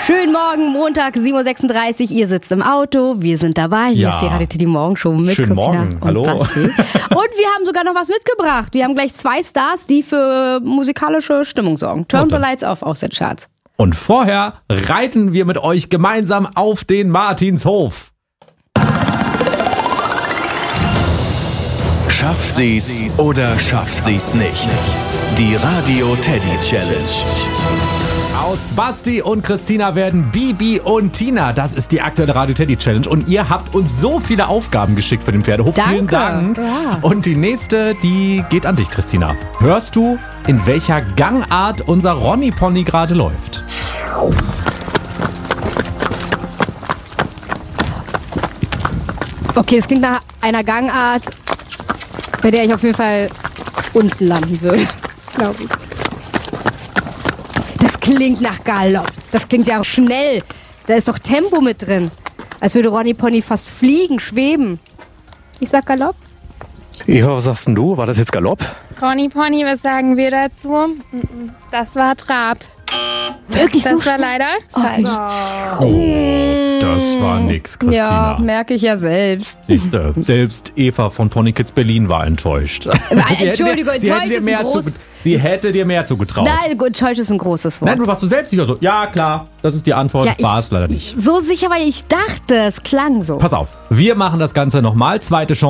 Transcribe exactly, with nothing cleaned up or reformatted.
Schönen Morgen, Montag, sieben Uhr sechsunddreißig. Ihr sitzt im Auto, wir sind dabei. Hier Ja. ist die Radio Teddy Morgenshow mit Schönen Christina Morgen. und Hallo. Basti. Und wir haben sogar noch was mitgebracht. Wir haben gleich zwei Stars, die für musikalische Stimmung sorgen. Turn Oh, the dann. Lights Off aus den Charts. Und vorher reiten wir mit euch gemeinsam auf den Martinshof. Schafft sie's oder schafft sie's nicht? Die Radio Teddy Challenge. Aus Basti und Christina werden Bibi und Tina. Das ist die aktuelle Radio Teddy Challenge. Und ihr habt uns so viele Aufgaben geschickt für den Pferdehof. Danke. Vielen Dank. Ja. Und die nächste, die geht an dich, Christina. Hörst du, in welcher Gangart unser Ronny Pony gerade läuft? Okay, es klingt nach einer Gangart, bei der ich auf jeden Fall unten landen würde, glaube ich. Das klingt nach Galopp. Das klingt ja auch schnell. Da ist doch Tempo mit drin. Als würde Ronny Pony fast fliegen, schweben. Ich sag Galopp. Eva, was sagst denn du? War das jetzt Galopp? Ronny Pony, was sagen wir dazu? Das war Trab. Wirklich so Das war schnell? leider falsch. Oh, das war nix, Christina. Ja, merke ich ja selbst. Siehste, selbst Eva von Pony Kids Berlin war enttäuscht. Sie hätte dir- Entschuldigung, sie hätte enttäuscht dir ist mehr ein groß- zu, Sie hätte dir mehr zugetraut. Nein, gut, enttäuscht ist ein großes Wort. Nein, du warst du selbst sicher so. Ja, klar, das ist die Antwort. Ja, ich- war es leider nicht. So sicher, weil ich dachte, es klang so. Pass auf, wir machen das Ganze nochmal. Zweite Chance.